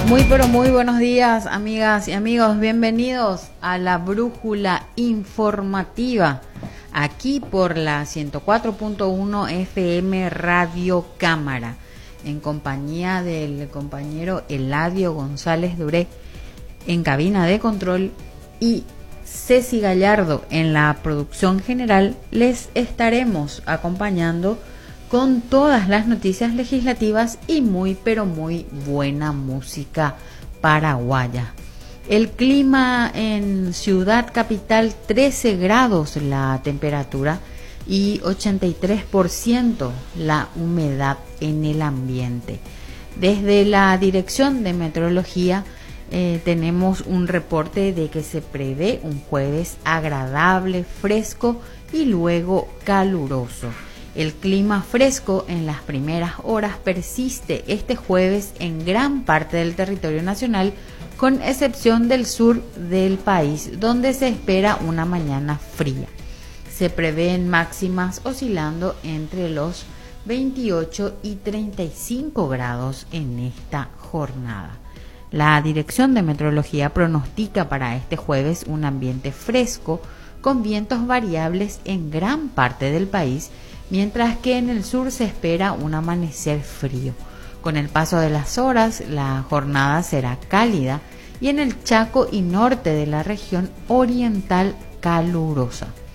Muy pero muy buenos días, amigas y amigos, bienvenidos a la brújula informativa, aquí por la 104.1 FM Radio Cámara, en compañía del compañero Eladio González Duré, en cabina de control, y Ceci Gallardo en la producción general. Les estaremos acompañando con todas las noticias legislativas y muy pero muy buena música paraguaya. El clima en Ciudad Capital, 13 grados la temperatura y 83% la humedad en el ambiente. Desde la Dirección de Meteorología tenemos un reporte de que se prevé un jueves agradable, fresco y luego caluroso. El clima fresco en las primeras horas persiste este jueves en gran parte del territorio nacional, con excepción del sur del país, donde se espera una mañana fría. Se prevén máximas oscilando entre los 28 y 35 grados en esta jornada. La Dirección de Meteorología pronostica para este jueves un ambiente fresco con vientos variables en gran parte del país, mientras que en el sur se espera un amanecer frío. Con el paso de las horas, la jornada será cálida y en el Chaco y norte de la región oriental calurosa.